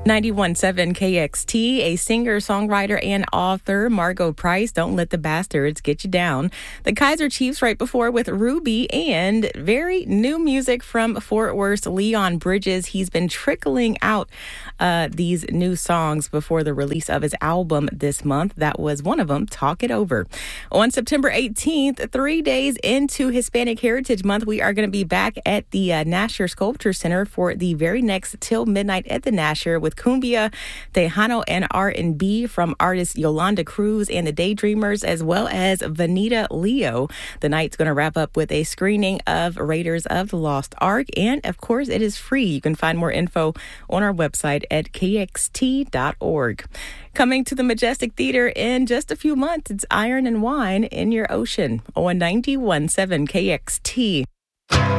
91.7 KXT, a singer, songwriter, and author, Margot Price, Don't Let the Bastards Get You Down. The Kaiser Chiefs right before with Ruby, and very new music from Fort Worth's Leon Bridges. He's been trickling out these new songs before the release of his album this month. That was one of them, Talk It Over. On September 18th, 3 days into Hispanic Heritage Month, we are going to be back at the Nasher Sculpture Center for the very next Till Midnight at the Nasher with cumbia, Tejano, and R&B from artist Yolanda Cruz and the Daydreamers, as well as Vanita Leo. The night's going to wrap up with a screening of Raiders of the Lost Ark, and of course, it is free. You can find more info on our website at kxt.org. Coming to the Majestic Theater in just a few months, it's Iron and Wine in Your Ocean on 91.7 KXT.